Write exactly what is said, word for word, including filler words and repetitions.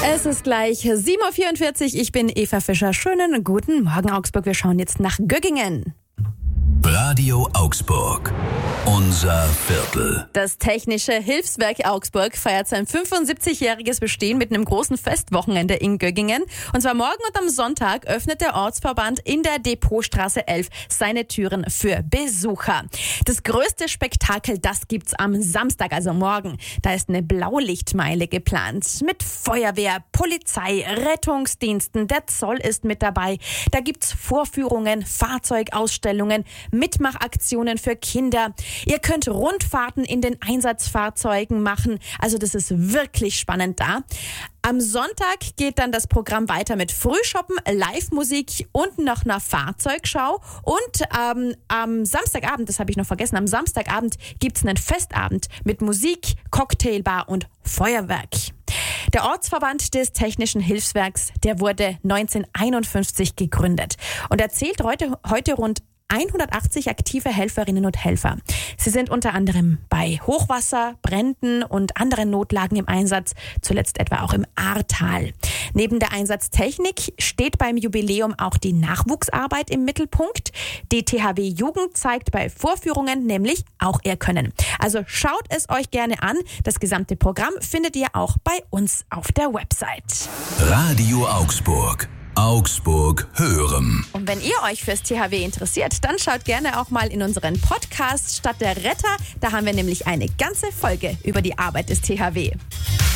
Es ist gleich sieben Uhr vierundvierzig. Ich bin Eva Fischer. Schönen guten Morgen, Augsburg. Wir schauen jetzt nach Göggingen. Radio Augsburg. Unser Viertel. Das Technische Hilfswerk Augsburg feiert sein fünfundsiebzigjähriges Bestehen mit einem großen Festwochenende in Göggingen. Und zwar morgen und am Sonntag öffnet der Ortsverband in der Depotstraße elf seine Türen für Besucher. Das größte Spektakel, das gibt's am Samstag, also morgen. Da ist eine Blaulichtmeile geplant mit Feuerwehr, Polizei, Rettungsdiensten. Der Zoll ist mit dabei. Da gibt's Vorführungen, Fahrzeugausstellungen, Mitmachaktionen für Kinder. Ihr könnt Rundfahrten in den Einsatzfahrzeugen machen. Also das ist wirklich spannend da. Am Sonntag geht dann das Programm weiter mit Frühshoppen, Live-Musik und noch einer Fahrzeugschau. Und ähm, am Samstagabend, das habe ich noch vergessen, am Samstagabend gibt's einen Festabend mit Musik, Cocktailbar und Feuerwerk. Der Ortsverband des Technischen Hilfswerks, der wurde neunzehnhunderteinundfünfzig gegründet und er zählt heute, heute rund hundertachtzig aktive Helferinnen und Helfer. Sie sind unter anderem bei Hochwasser, Bränden und anderen Notlagen im Einsatz, zuletzt etwa auch im Ahrtal. Neben der Einsatztechnik steht beim Jubiläum auch die Nachwuchsarbeit im Mittelpunkt. Die T H W-Jugend zeigt bei Vorführungen nämlich auch ihr Können. Also schaut es euch gerne an. Das gesamte Programm findet ihr auch bei uns auf der Website. Radio Augsburg. Augsburg hören. Und wenn ihr euch fürs T H W interessiert, dann schaut gerne auch mal in unseren Podcast Stadt der Retter. Da haben wir nämlich eine ganze Folge über die Arbeit des T H W.